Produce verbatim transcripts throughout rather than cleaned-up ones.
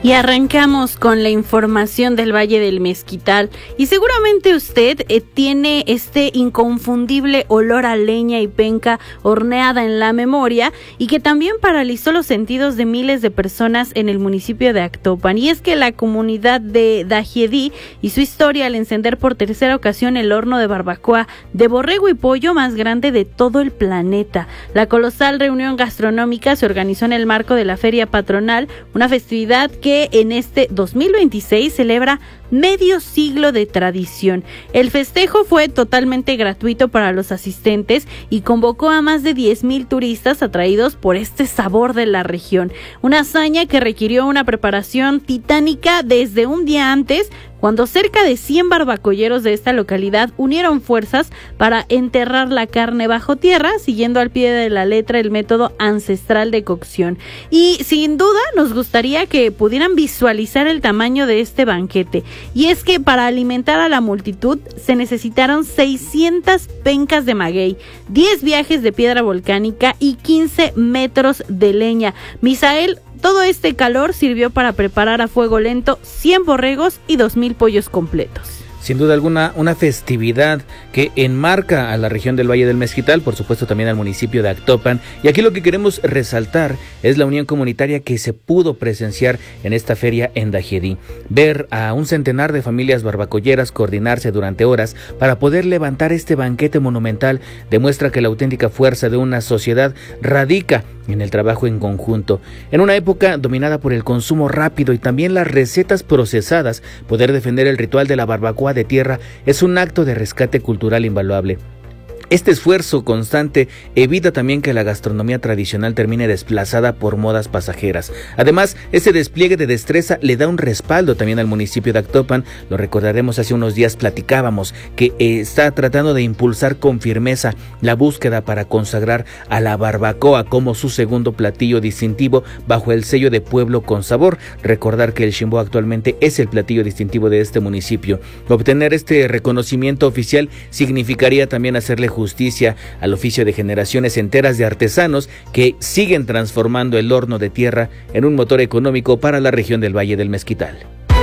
Y arrancamos con la información del Valle del Mezquital. Y seguramente usted eh, tiene este inconfundible olor a leña y penca horneada en la memoria y que también paralizó los sentidos de miles de personas en el municipio de Actopan. Y es que la comunidad de Dajiedí y su historia al encender por tercera ocasión el horno de barbacoa de borrego y pollo más grande de todo el planeta. La colosal reunión gastronómica se organizó en el marco de la Feria Patronal, una festividad que en este dos mil veintiséis celebra medio siglo de tradición. El festejo fue totalmente gratuito para los asistentes y convocó a más de diez mil turistas atraídos por este sabor de la región. Una hazaña que requirió una preparación titánica desde un día antes, cuando cerca de cien barbacoyeros de esta localidad unieron fuerzas para enterrar la carne bajo tierra, siguiendo al pie de la letra el método ancestral de cocción. Y sin duda nos gustaría que pudieran visualizar el tamaño de este banquete. Y es que para alimentar a la multitud se necesitaron seiscientas pencas de maguey, diez viajes de piedra volcánica y quince metros de leña. Misael, todo este calor sirvió para preparar a fuego lento cien borregos y dos mil pollos completos. Sin duda alguna, una festividad que enmarca a la región del Valle del Mezquital, por supuesto también al municipio de Actopan. Y aquí lo que queremos resaltar es la unión comunitaria que se pudo presenciar en esta feria en Dajiedí. Ver a un centenar de familias barbacoyeras coordinarse durante horas para poder levantar este banquete monumental demuestra que la auténtica fuerza de una sociedad radica en el trabajo en conjunto. En una época dominada por el consumo rápido y también las recetas procesadas, poder defender el ritual de la barbacoa de tierra es un acto de rescate cultural invaluable. Este esfuerzo constante evita también que la gastronomía tradicional termine desplazada por modas pasajeras. Además, este despliegue de destreza le da un respaldo también al municipio de Actopan. Lo recordaremos, hace unos días platicábamos que eh, está tratando de impulsar con firmeza la búsqueda para consagrar a la barbacoa como su segundo platillo distintivo bajo el sello de Pueblo con Sabor. Recordar que el Ximbó actualmente es el platillo distintivo de este municipio. Obtener este reconocimiento oficial significaría también hacerle justicia al oficio de generaciones enteras de artesanos que siguen transformando el horno de tierra en un motor económico para la región del Valle del Mezquital.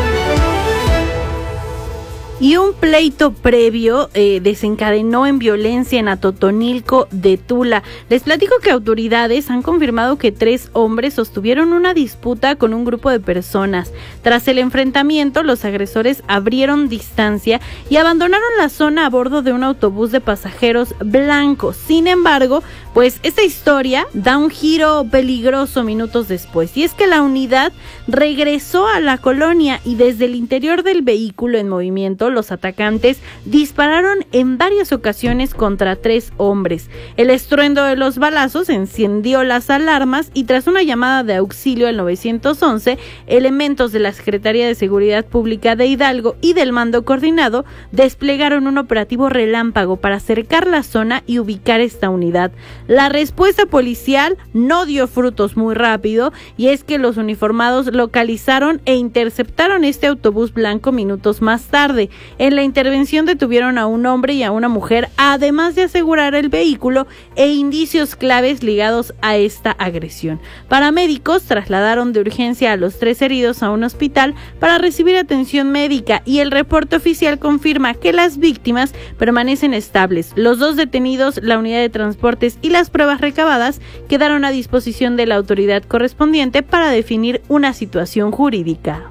Y un pleito previo eh, desencadenó en violencia en Atotonilco de Tula. Les platico que autoridades han confirmado que tres hombres sostuvieron una disputa con un grupo de personas. Tras el enfrentamiento, los agresores abrieron distancia y abandonaron la zona a bordo de un autobús de pasajeros blanco. Sin embargo, pues esta historia da un giro peligroso minutos después. Y es que la unidad regresó a la colonia y desde el interior del vehículo en movimiento, los atacantes dispararon en varias ocasiones contra tres hombres. El estruendo de los balazos encendió las alarmas y tras una llamada de auxilio al nueve once, elementos de la Secretaría de Seguridad Pública de Hidalgo y del Mando Coordinado desplegaron un operativo relámpago para cercar la zona y ubicar esta unidad. La respuesta policial no dio frutos muy rápido y es que los uniformados localizaron e interceptaron este autobús blanco minutos más tarde. En la intervención detuvieron a un hombre y a una mujer, además de asegurar el vehículo e indicios claves ligados a esta agresión. Paramédicos trasladaron de urgencia a los tres heridos a un hospital para recibir atención médica y el reporte oficial confirma que las víctimas permanecen estables. Los dos detenidos, la unidad de transportes y las pruebas recabadas quedaron a disposición de la autoridad correspondiente para definir una situación jurídica.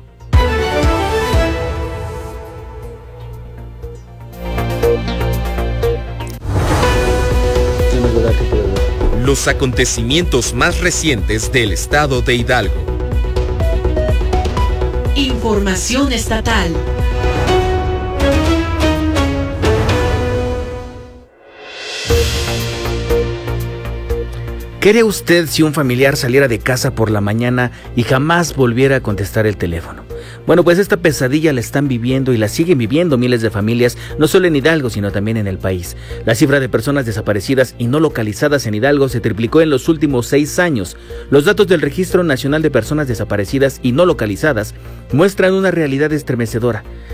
Los acontecimientos más recientes del estado de Hidalgo. Información estatal. ¿Qué haría usted si un familiar saliera de casa por la mañana y jamás volviera a contestar el teléfono? Bueno, pues esta pesadilla la están viviendo y la siguen viviendo miles de familias, no solo en Hidalgo, sino también en el país. La cifra de personas desaparecidas y no localizadas en Hidalgo se triplicó en los últimos seis años. Los datos del Registro Nacional de Personas Desaparecidas y No Localizadas muestran una realidad estremecedora.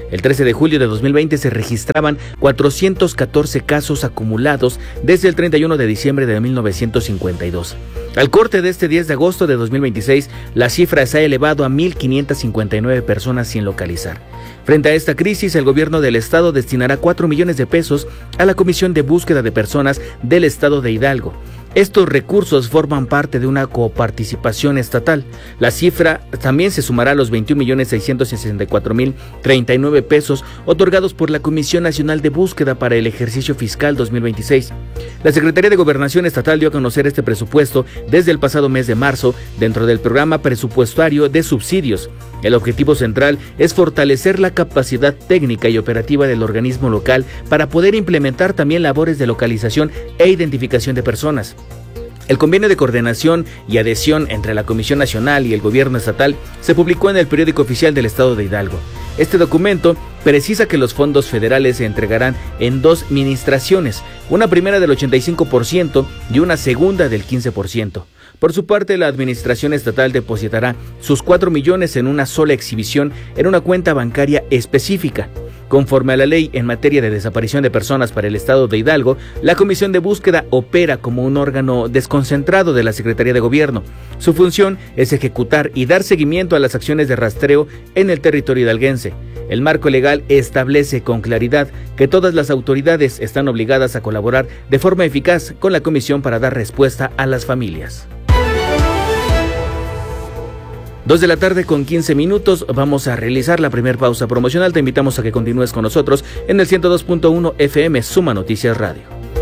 El trece de julio de dos mil veinte se registraban cuatrocientos catorce casos acumulados desde el treinta y uno de diciembre de mil novecientos cincuenta y dos. Al corte de este diez de agosto de dos mil veintiséis, la cifra se ha elevado a mil quinientas cincuenta y nueve personas sin localizar. Frente a esta crisis, el gobierno del estado destinará cuatro millones de pesos a la Comisión de Búsqueda de Personas del estado de Hidalgo. Estos recursos forman parte de una coparticipación estatal. La cifra también se sumará a los veintiún millones seiscientos sesenta y cuatro mil treinta y nueve pesos otorgados por la Comisión Nacional de Búsqueda para el ejercicio fiscal dos mil veintiséis. La Secretaría de Gobernación Estatal dio a conocer este presupuesto desde el pasado mes de marzo dentro del programa presupuestario de subsidios. El objetivo central es fortalecer la capacidad técnica y operativa del organismo local para poder implementar también labores de localización e identificación de personas. El convenio de coordinación y adhesión entre la Comisión Nacional y el Gobierno Estatal se publicó en el Periódico Oficial del Estado de Hidalgo. Este documento precisa que los fondos federales se entregarán en dos administraciones, una primera del ochenta y cinco por ciento y una segunda del quince por ciento. Por su parte, la administración estatal depositará sus cuatro millones en una sola exhibición en una cuenta bancaria específica. Conforme a la ley en materia de desaparición de personas para el estado de Hidalgo, la Comisión de Búsqueda opera como un órgano desconcentrado de la Secretaría de Gobierno. Su función es ejecutar y dar seguimiento a las acciones de rastreo en el territorio hidalguense. El marco legal establece con claridad que todas las autoridades están obligadas a colaborar de forma eficaz con la Comisión para dar respuesta a las familias. Dos de la tarde con quince minutos, vamos a realizar la primera pausa promocional. Te invitamos a que continúes con nosotros en el ciento dos punto uno F M Suma Noticias Radio.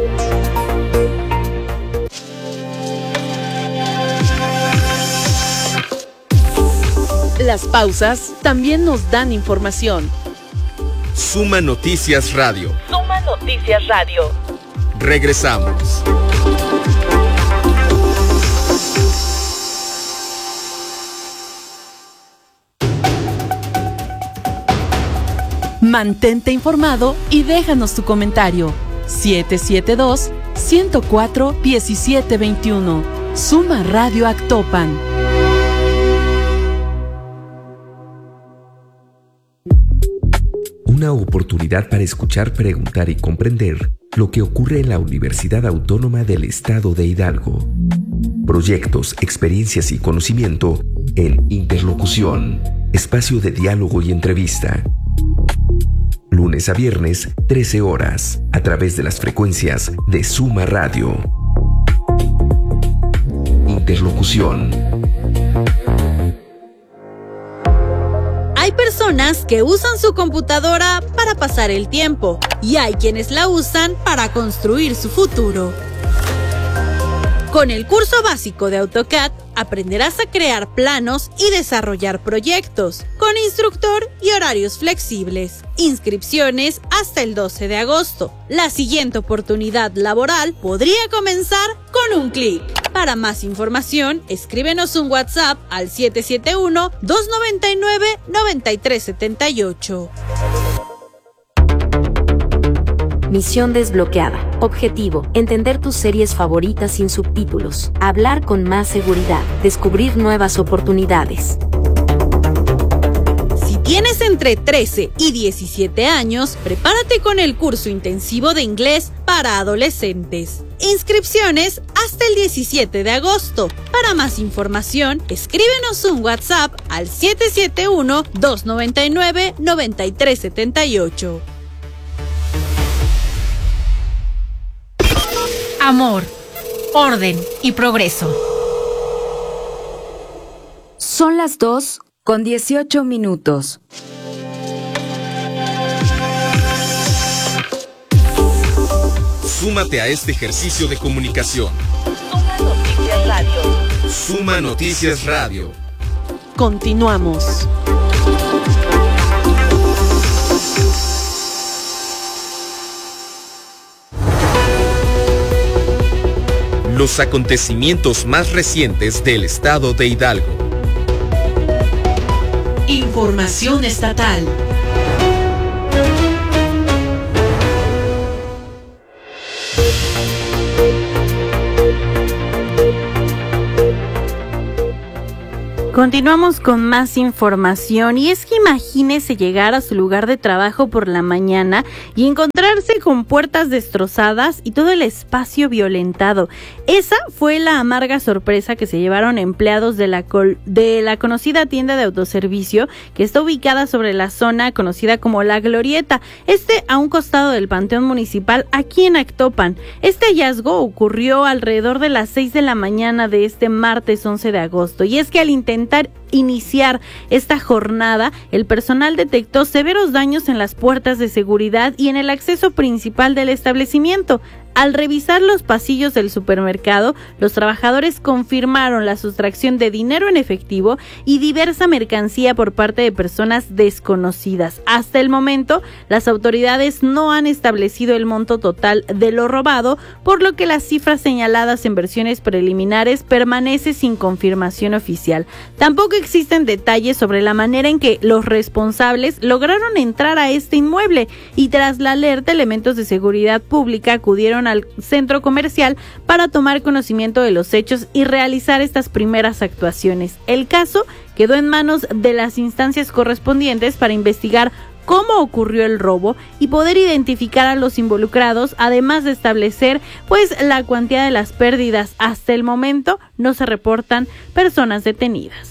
Las pausas también nos dan información. Suma Noticias Radio. Suma Noticias Radio. Regresamos. Mantente informado y déjanos tu comentario. siete siete dos, uno cero cuatro, uno siete dos uno. Suma Radio Actopan. Una oportunidad para escuchar, preguntar y comprender lo que ocurre en la Universidad Autónoma del Estado de Hidalgo. Proyectos, experiencias y conocimiento en Interlocución, espacio de diálogo y entrevista. Lunes a viernes, trece horas, a través de las frecuencias de Suma Radio. Interlocución. Hay personas que usan su computadora para pasar el tiempo y hay quienes la usan para construir su futuro. Con el curso básico de AutoCAD aprenderás a crear planos y desarrollar proyectos, con instructor y horarios flexibles. Inscripciones hasta el doce de agosto. La siguiente oportunidad laboral podría comenzar con un clic. Para más información, escríbenos un WhatsApp al siete siete uno, dos nueve nueve, nueve tres siete ocho. Misión desbloqueada. Objetivo: entender tus series favoritas sin subtítulos. Hablar con más seguridad. Descubrir nuevas oportunidades. Si tienes entre trece y diecisiete años, prepárate con el curso intensivo de inglés para adolescentes. Inscripciones hasta el diecisiete de agosto. Para más información, escríbenos un WhatsApp al siete siete uno, dos nueve nueve, nueve tres siete ocho. Amor, orden y progreso. Son las dos con dieciocho minutos. Súmate a este ejercicio de comunicación. Suma Noticias Radio. Suma Noticias Radio. Continuamos. Los acontecimientos más recientes del estado de Hidalgo. Información estatal. Continuamos con más información y es que imagínese llegar a su lugar de trabajo por la mañana y encontrarse con puertas destrozadas y todo el espacio violentado. Esa fue la amarga sorpresa que se llevaron empleados de la, col- de la conocida tienda de autoservicio que está ubicada sobre la zona conocida como La Glorieta, este a un costado del Panteón Municipal aquí en Actopan. Este hallazgo ocurrió alrededor de las seis de la mañana de este martes once de agosto y es que al intentar iniciar esta jornada, el personal detectó severos daños en las puertas de seguridad y en el acceso principal del establecimiento. Al revisar los pasillos del supermercado, los trabajadores confirmaron la sustracción de dinero en efectivo y diversa mercancía por parte de personas desconocidas. Hasta el momento, las autoridades no han establecido el monto total de lo robado, por lo que las cifras señaladas en versiones preliminares permanecen sin confirmación oficial. Tampoco existen detalles sobre la manera en que los responsables lograron entrar a este inmueble y tras la alerta, elementos de seguridad pública acudieron al centro comercial para tomar conocimiento de los hechos y realizar estas primeras actuaciones. El caso quedó en manos de las instancias correspondientes para investigar cómo ocurrió el robo y poder identificar a los involucrados, además de establecer pues la cuantía de las pérdidas. Hasta el momento no se reportan personas detenidas.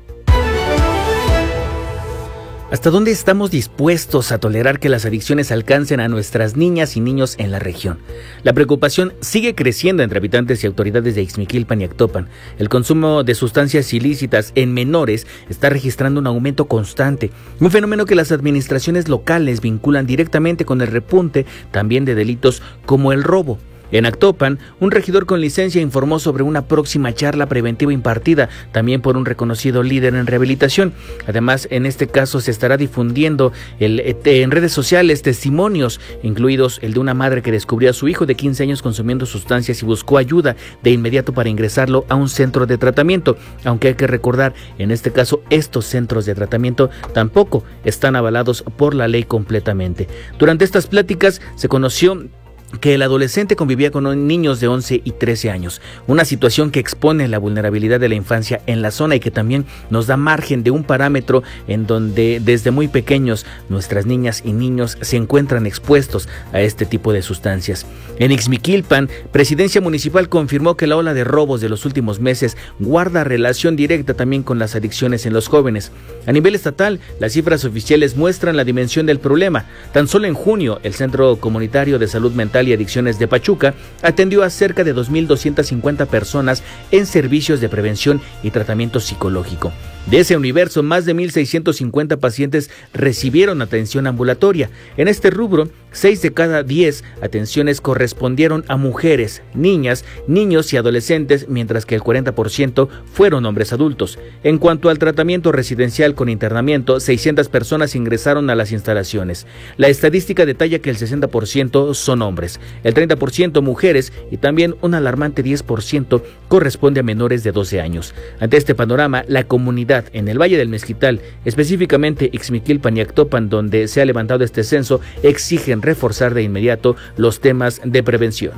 ¿Hasta dónde estamos dispuestos a tolerar que las adicciones alcancen a nuestras niñas y niños en la región? La preocupación sigue creciendo entre habitantes y autoridades de Ixmiquilpan y Actopan. El consumo de sustancias ilícitas en menores está registrando un aumento constante, un fenómeno que las administraciones locales vinculan directamente con el repunte también de delitos como el robo. En Actopan, un regidor con licencia informó sobre una próxima charla preventiva impartida también por un reconocido líder en rehabilitación. Además, en este caso se estará difundiendo el, en redes sociales testimonios, incluidos el de una madre que descubrió a su hijo de quince años consumiendo sustancias y buscó ayuda de inmediato para ingresarlo a un centro de tratamiento. Aunque hay que recordar, en este caso, estos centros de tratamiento tampoco están avalados por la ley completamente. Durante estas pláticas se conoció que el adolescente convivía con niños de once y trece años, una situación que expone la vulnerabilidad de la infancia en la zona y que también nos da margen de un parámetro en donde desde muy pequeños nuestras niñas y niños se encuentran expuestos a este tipo de sustancias. En Ixmiquilpan, Presidencia Municipal confirmó que la ola de robos de los últimos meses guarda relación directa también con las adicciones en los jóvenes. A nivel estatal, las cifras oficiales muestran la dimensión del problema. Tan solo en junio, el Centro Comunitario de Salud Mental y Adicciones de Pachuca atendió a cerca de dos mil doscientas cincuenta personas en servicios de prevención y tratamiento psicológico. De ese universo, más de mil seiscientos cincuenta pacientes recibieron atención ambulatoria. En este rubro, seis de cada diez atenciones correspondieron a mujeres, niñas, niños y adolescentes, mientras que el cuarenta por ciento fueron hombres adultos. En cuanto al tratamiento residencial con internamiento, seiscientas personas ingresaron a las instalaciones. La estadística detalla que el sesenta por ciento son hombres, el treinta por ciento mujeres y también un alarmante diez por ciento corresponde a menores de doce años. Ante este panorama, la comunidad en el Valle del Mezquital, específicamente Ixmiquilpan y Actopan, donde se ha levantado este censo, exigen reforzar de inmediato los temas de prevención.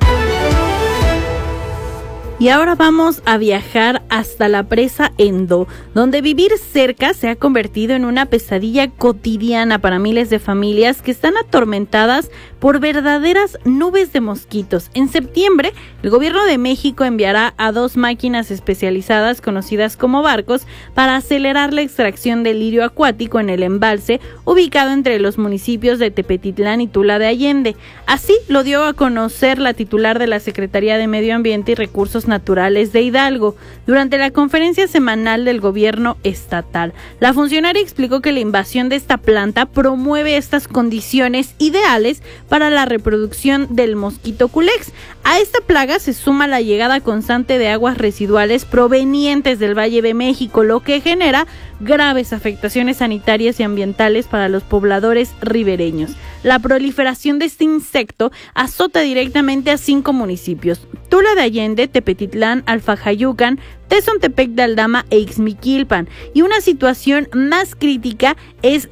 Y ahora vamos a viajar hasta la presa Endo, donde vivir cerca se ha convertido en una pesadilla cotidiana para miles de familias que están atormentadas por verdaderas nubes de mosquitos. En septiembre, el gobierno de México enviará a dos máquinas especializadas conocidas como barcos para acelerar la extracción del lirio acuático en el embalse ubicado entre los municipios de Tepetitlán y Tula de Allende. Así lo dio a conocer la titular de la Secretaría de Medio Ambiente y Recursos Naturales de Hidalgo durante la conferencia semanal del gobierno estatal. La funcionaria explicó que la invasión de esta planta promueve estas condiciones ideales para la reproducción del mosquito culex. A esta plaga se suma la llegada constante de aguas residuales provenientes del Valle de México, lo que genera graves afectaciones sanitarias y ambientales para los pobladores ribereños. La proliferación de este insecto azota directamente a cinco municipios: Tula de Allende, Tepetitlán, Alfajayucan, Tezontepec de Aldama e Ixmiquilpan, y una situación más crítica es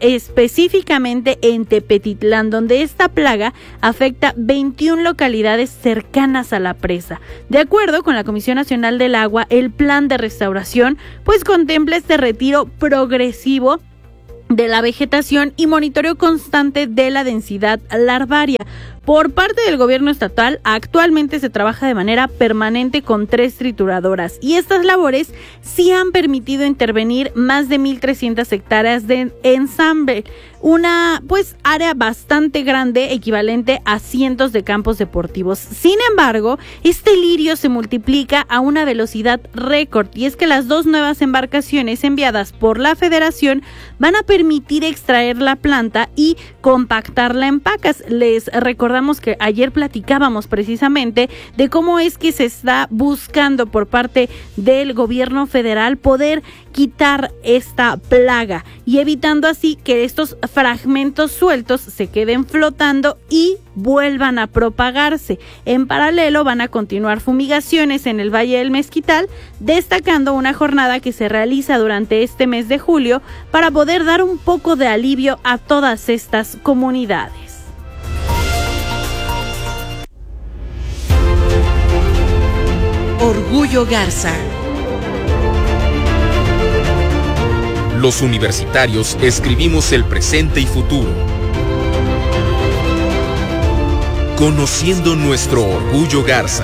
específicamente en Tepetitlán, donde esta plaga afecta veintiuna localidades cercanas cercanas a la presa. De acuerdo con la Comisión Nacional del Agua, el plan de restauración pues contempla este retiro progresivo de la vegetación y monitoreo constante de la densidad larvaria. Por parte del gobierno estatal, actualmente se trabaja de manera permanente con tres trituradoras y estas labores sí han permitido intervenir más de mil trescientas hectáreas de ensamble, una pues área bastante grande equivalente a cientos de campos deportivos. Sin embargo, este lirio se multiplica a una velocidad récord y es que las dos nuevas embarcaciones enviadas por la Federación van a permitir extraer la planta y compactarla en pacas. Les recordamos que ayer platicábamos precisamente de cómo es que se está buscando por parte del gobierno federal poder quitar esta plaga y evitando así que estos fragmentos sueltos se queden flotando y vuelvan a propagarse. En paralelo van a continuar fumigaciones en el Valle del Mezquital, destacando una jornada que se realiza durante este mes de julio para poder dar un poco de alivio a todas estas comunidades. Orgullo Garza. Los universitarios escribimos el presente y futuro, conociendo nuestro orgullo Garza.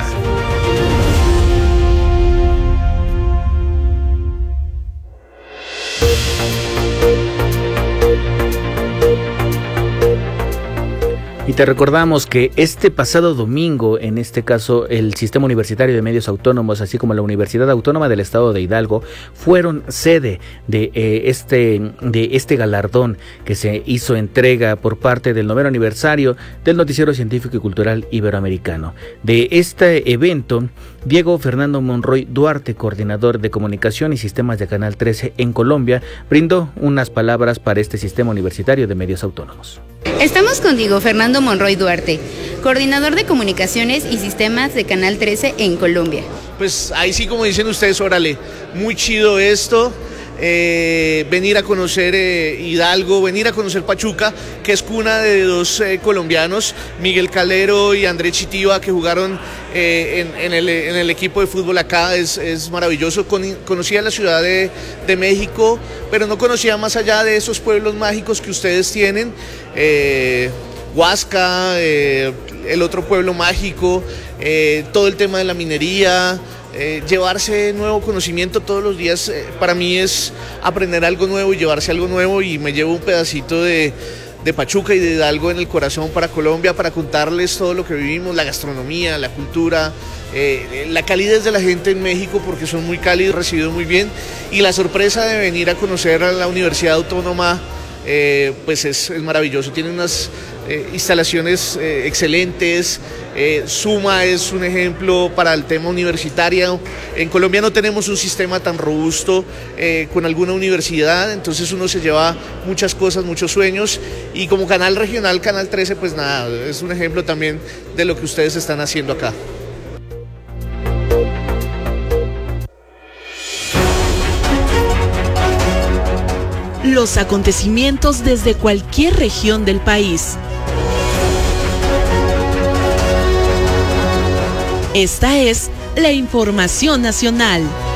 Y te recordamos que este pasado domingo, en este caso el Sistema Universitario de Medios Autónomos, así como la Universidad Autónoma del Estado de Hidalgo, fueron sede de eh, este de este galardón que se hizo entrega por parte del noveno aniversario del Noticiero Científico y Cultural Iberoamericano. De este evento, Diego Fernando Monroy Duarte, coordinador de Comunicación y Sistemas de Canal trece en Colombia, brindó unas palabras para este Sistema Universitario de Medios Autónomos. Estamos con Diego Fernando Monroy Duarte, coordinador de Comunicaciones y Sistemas de Canal trece en Colombia. Pues ahí sí, como dicen ustedes, órale, muy chido esto. Eh, venir a conocer eh, Hidalgo, venir a conocer Pachuca, que es cuna de dos eh, colombianos, Miguel Calero y Andrés Chitiva, que jugaron eh, en, en, el, en el equipo de fútbol acá. Es, es maravilloso. Con, conocía la Ciudad de, de México, pero no conocía más allá de esos pueblos mágicos que ustedes tienen. eh, Huasca, eh, el otro pueblo mágico, eh, todo el tema de la minería. Eh, llevarse nuevo conocimiento todos los días, eh, para mí es aprender algo nuevo y llevarse algo nuevo, y me llevo un pedacito de, de Pachuca y de Hidalgo en el corazón para Colombia, para contarles todo lo que vivimos, la gastronomía, la cultura, eh, la calidez de la gente en México, porque son muy cálidos, recibidos muy bien, y la sorpresa de venir a conocer a la Universidad Autónoma, eh, pues es, es maravilloso. Tiene unas eh, instalaciones eh, excelentes. Eh, Suma es un ejemplo para el tema universitario. En Colombia no tenemos un sistema tan robusto eh, con alguna universidad, entonces uno se lleva muchas cosas, muchos sueños, y como canal regional, Canal trece, pues nada, es un ejemplo también de lo que ustedes están haciendo acá. Los acontecimientos desde cualquier región del país. Esta es la información nacional.